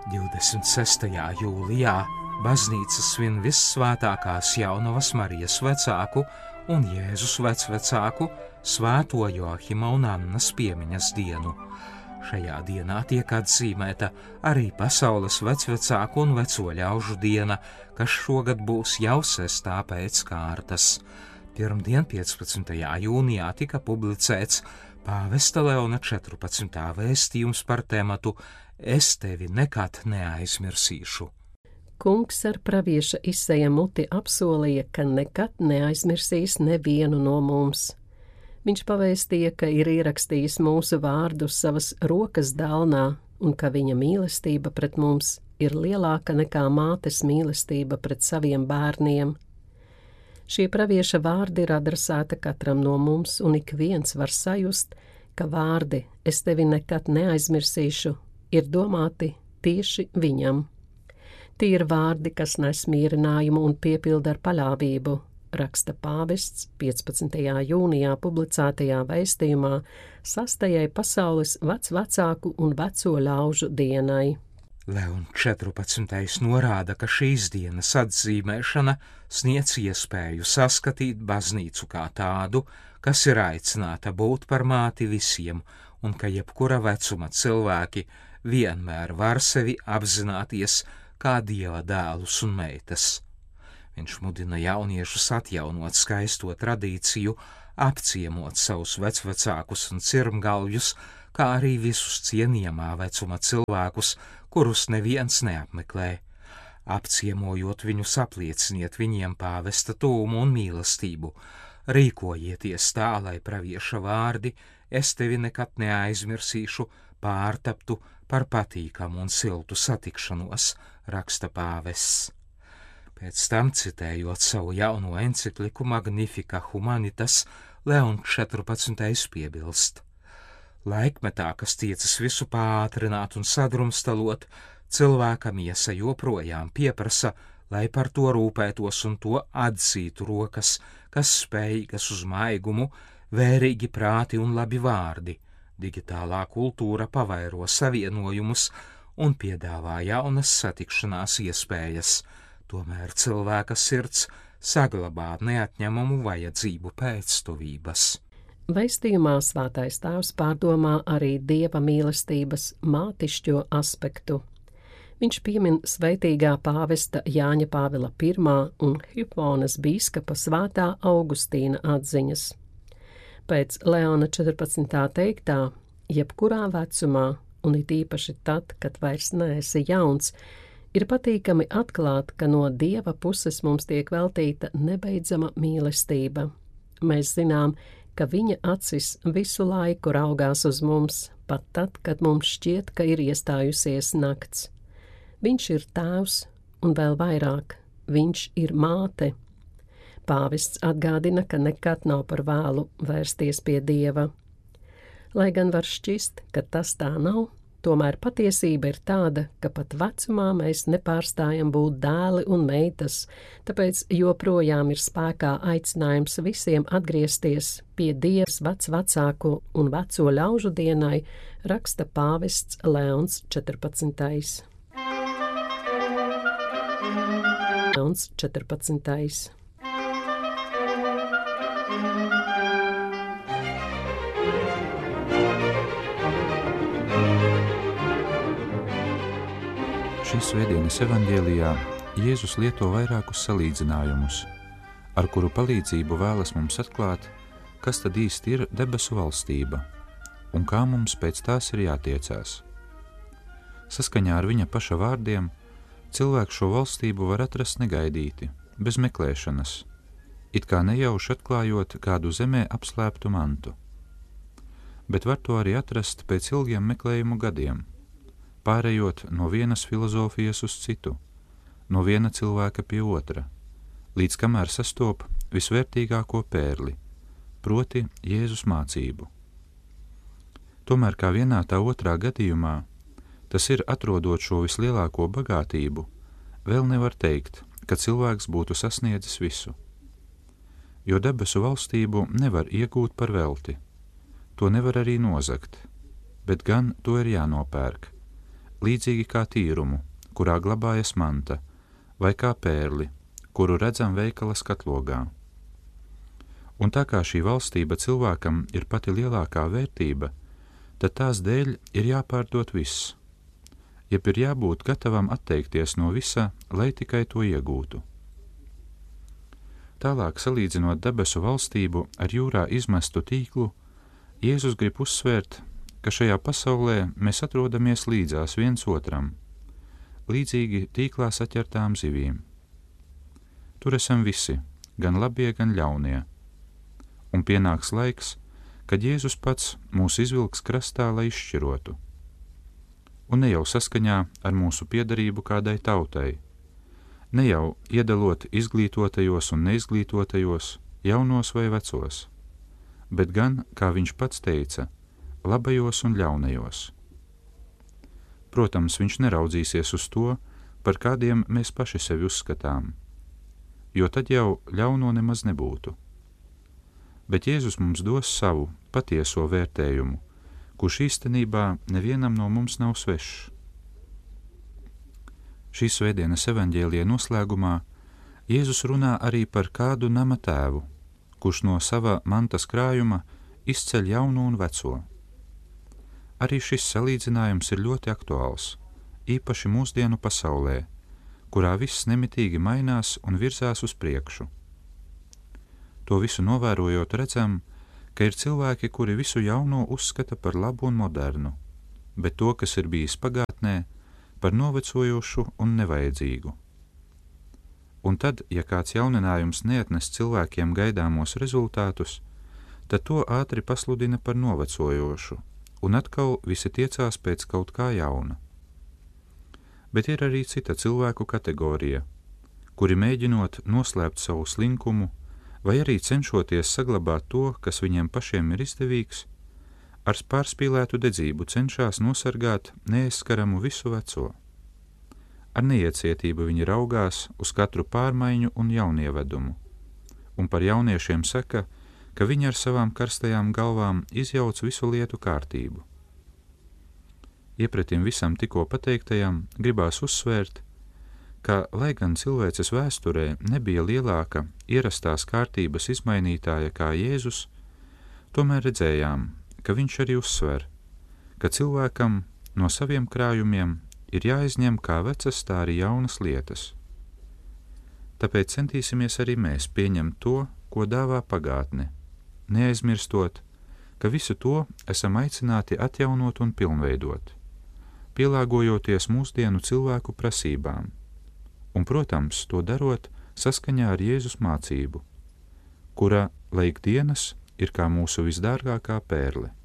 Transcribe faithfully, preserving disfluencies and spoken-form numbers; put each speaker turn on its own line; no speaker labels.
divdesmit sestajā jūlijā baznīca svin vissvētākās Jaunavas Marijas vecāku un Jēzus vecvecāku Svēto Joahima un Annas piemiņas dienu. Šajā dienā tiek atzīmēta arī pasaules vecvecāku un veco ļaužu diena, kas šogad būs jau sestā pēc kārtas. Pirmdien, piecpadsmitajā jūnijā, tika publicēts pāvesta Leona četrpadsmitā vēstījums par tematu Es tevi nekad neaizmirsīšu.
Kungs ar pravieša Isaija muti apsolīja, ka nekad neaizmirsīs nevienu no mums. Viņš pavēstīja, ka ir ierakstījis mūsu vārdus savas rokas dalnā un ka viņa mīlestība pret mums ir lielāka nekā mātes mīlestība pret saviem bērniem. Šie pravieša vārdi ir adresēti katram no mums, un ik viens var sajust, ka vārdi Es tevi nekad neaizmirsīšu ir domāti tieši viņam. Tie ir vārdi, kas nes mierinājumu un piepilda ar paļāvību, raksta pāvests piecpadsmitajā jūnijā publicētajā vēstījumā sastajai pasaules vecvecāku un veco ļaužu dienai.
Leons četrpadsmitais norāda, ka šīs dienas atzīmēšana sniedz iespēju saskatīt baznīcu kā tādu, kas ir aicināta būt par māti visiem, un ka jebkura vecuma cilvēki vienmēr var sevi apzināties kā Dieva dēlus un meitas. Viņš mudina jauniešus atjaunot skaisto tradīciju, apciemot savus vecvecākus un cirmgalvjus, kā arī visus cienījamā vecuma cilvēkus, kurus neviens neapmeklē. Apciemojot viņus, aplieciniet viņiem pāvesta tūmu un mīlestību. Rīkojieties tā, lai pravieša vārdi Es tevi nekad neaizmirsīšu pārtaptu par patīkamu un siltu satikšanos, raksta pāvests. Pēc tam, citējot savu jauno encikliku Magnifica Humanitas, Leons četrpadsmitais piebilst: Laikmetā, kas tiecas visu pātrināt un sadrumstalot, cilvēka miesa joprojām pieprasa, lai par to rūpētos un to atzītu rokas, kas spējīgas uz maigumu, vērīgi prāti un labi vārdi. Digitālā kultūra pavairo savienojumus un piedāvā jaunas satikšanās iespējas, tomēr cilvēka sirds saglabā neatņemamu vajadzību pēc tuvības.
Vēstījumā Svētais Tēvs pārdomā arī Dieva mīlestības mātišķo aspektu. Viņš piemin svētīgā pāvesta Jāņa Pāvila pirmā un Hiponas bīskapa Svētā Augustīna atziņas. Pēc Leona četrpadsmitā teiktā, jebkurā vecumā, un it īpaši tad, kad vairs neesi jauns, ir patīkami atklāt, ka no Dieva puses mums tiek veltīta nebeidzama mīlestība. Mēs zinām, ka viņa acis visu laiku raugās uz mums, pat tad, kad mums šķiet, ka ir iestājusies nakts. Viņš ir tēvs, un vēl vairāk, viņš ir māte. Pāvests atgādina, ka nekad nav par vēlu vērsties pie Dieva. Lai gan var šķist, ka tas tā nav, tomēr patiesība ir tāda, ka pat vecumā mēs nepārstājam būt dēli un meitas, tāpēc joprojām ir spēkā aicinājums visiem atgriezties pie Dievs vecvecāku un veco ļaužu dienai, raksta pāvests Leons četrpadsmitais. Leons četrpadsmitais.
Šīs svētdienas evaņģēlijā Jēzus lieto vairākus salīdzinājumus, ar kuru palīdzību vēlas mums atklāt, kas tad īsti ir debesu valstība un kā mums pēc tās ir jātiecās. Saskaņā ar viņa paša vārdiem, cilvēks šo valstību var atrast negaidīti, bez meklēšanas, it kā nejauši atklājot kādu zemē apslēptu mantu. Bet var to arī atrast pēc ilgiem meklējumu gadiem, pārējot no vienas filozofijas uz citu, no viena cilvēka pie otra, līdz kamēr sastop visvērtīgāko pērli, proti Jēzus mācību. Tomēr kā vienā tā otrā gadījumā, tas ir atrodot šo vislielāko bagātību, vēl nevar teikt, ka cilvēks būtu sasniedzis visu. Jo debesu valstību nevar iegūt par velti, to nevar arī nozagt, bet gan to ir jānopērk, līdzīgi kā tīrumu, kurā glabājas manta, vai kā pērli, kuru redzam veikala skatlogā. Un tā kā šī valstība cilvēkam ir pati lielākā vērtība, tad tās dēļ ir jāpārdod viss, jeb ir jābūt gatavam atteikties no visa, lai tikai to iegūtu. Tālāk, salīdzinot debesu valstību ar jūrā izmestu tīklu, Jēzus grib uzsvērt, ka šajā pasaulē mēs atrodamies līdzās viens otram, līdzīgi tīklā saķertām zivīm. Tur esam visi, gan labie, gan ļaunie, un pienāks laiks, kad Jēzus pats mūs izvilks krastā, lai izšķirotu. Un ne jau saskaņā ar mūsu piederību kādai tautai, ne jau iedalot izglītotajos un neizglītotajos, jaunos vai vecos, bet gan, kā viņš pats teica, labajos un ļaunajos. Protams, viņš neraudzīsies uz to, par kādiem mēs paši sevi uzskatām, jo tad jau ļauno nemaz nebūtu. Bet Jēzus mums dos savu patieso vērtējumu, kurš īstenībā nevienam no mums nav svešs. Šīs svētdienas evaņģēlija noslēgumā Jēzus runā arī par kādu nama tēvu, kurš no sava mantas krājuma izceļ jauno un veco. Arī šis salīdzinājums ir ļoti aktuāls, īpaši mūsdienu pasaulē, kurā viss nemitīgi mainās un virzās uz priekšu. To visu novērojot redzam, ka ir cilvēki, kuri visu jauno uzskata par labu un modernu, bet to, kas ir bijis pagātnē, par novecojošu un nevajadzīgu. Un tad, ja kāds jauninājums neatnes cilvēkiem gaidāmos rezultātus, tad to ātri pasludina par novecojošu, un atkal visi tiecās pēc kaut kā jauna. Bet ir arī cita cilvēku kategorija, kuri mēģinot noslēpt savu slinkumu, vai arī cenšoties saglabāt to, kas viņiem pašiem ir izdevīgs, ar pārspīlētu dedzību cenšas nosargāt neaizskaramu visu veco. Ar neiecietību viņi raugās uz katru pārmaiņu un jaunievedumu, un par jauniešiem saka, ka viņi ar savām karstajām galvām izjauc visu lietu kārtību. Iepretim visam tikko pateiktajam gribās uzsvērt, ka, lai gan cilvēces vēsturē nebija lielāka ierastās kārtības izmainītāja kā Jēzus, tomēr redzējām, ka viņš arī uzsver, ka cilvēkam no saviem krājumiem ir jāizņem kā vecas, tā arī jaunas lietas. Tāpēc centīsimies arī mēs pieņemt to, ko dāvā pagātne, neaizmirstot, ka visu to esam aicināti atjaunot un pilnveidot, pielāgojoties mūsdienu cilvēku prasībām, un, protams, to darot saskaņā ar Jēzus mācību, kura, lai ikdienas, ir kā mūsu visdārgākā pērle.